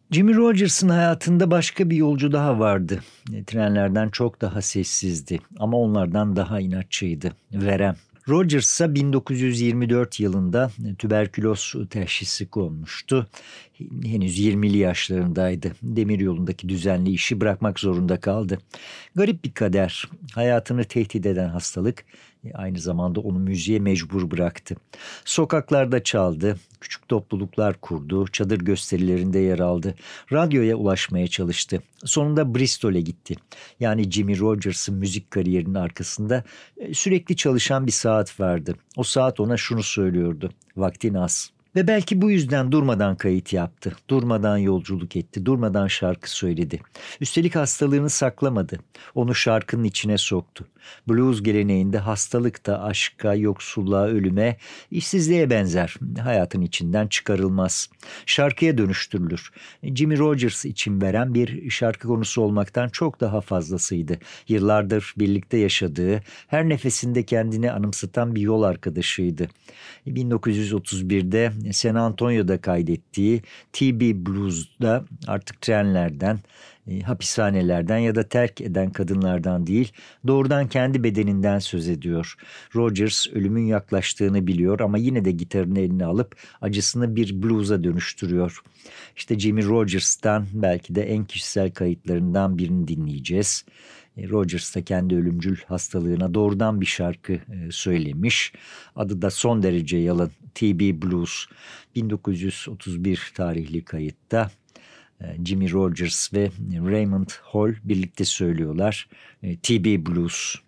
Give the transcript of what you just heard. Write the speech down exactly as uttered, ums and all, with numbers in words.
Jimmy Rogers'ın hayatında başka bir yolcu daha vardı. E, Trenlerden çok daha sessizdi ama onlardan daha inatçıydı. Verem. Rogers ise bin dokuz yüz yirmi dört yılında e, tüberküloz teşhisi konmuştu. Henüz yirmili yaşlarındaydı. Demiryolundaki düzenli işi bırakmak zorunda kaldı. Garip bir kader. Hayatını tehdit eden hastalık e, aynı zamanda onu müziğe mecbur bıraktı. Sokaklarda çaldı, küçük topluluklar kurdu, çadır gösterilerinde yer aldı. Radyoya ulaşmaya çalıştı. Sonunda Bristol'e gitti. Yani Jimmy Rogers'ın müzik kariyerinin arkasında e, sürekli çalışan bir saat vardı. O saat ona şunu söylüyordu: vaktin az. Ve belki bu yüzden durmadan kayıt yaptı. Durmadan yolculuk etti. Durmadan şarkı söyledi. Üstelik hastalığını saklamadı. Onu şarkının içine soktu. Blues geleneğinde hastalık da aşka, yoksulluğa, ölüme, işsizliğe benzer. Hayatın içinden çıkarılmaz. Şarkıya dönüştürülür. Jimmy Rogers için veren bir şarkı konusu olmaktan çok daha fazlasıydı. Yıllardır birlikte yaşadığı, her nefesinde kendini anımsatan bir yol arkadaşıydı. bin dokuz yüz otuz birde San Antonio'da kaydettiği T B Blues'da artık trenlerden, e, hapishanelerden ya da terk eden kadınlardan değil, doğrudan kendi bedeninden söz ediyor. Rogers ölümün yaklaştığını biliyor ama yine de gitarını eline alıp acısını bir blues'a dönüştürüyor. İşte Jimmy Rogers'tan belki de en kişisel kayıtlarından birini dinleyeceğiz. E, Rogers da kendi ölümcül hastalığına doğrudan bir şarkı e, söylemiş. Adı da son derece yalın, T B Blues. bin dokuz yüz otuz bir tarihli kayıtta e, Jimmy Rogers ve Raymond Hall birlikte söylüyorlar. E, T B Blues.